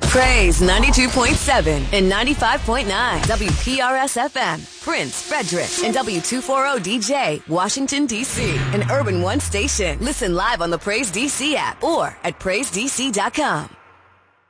Praise 92.7 and 95.9 WPRS FM, Prince, Frederick, and W240DJ, Washington, D.C., an Urban One station. Listen live on the Praise DC app or at PraiseDC.com.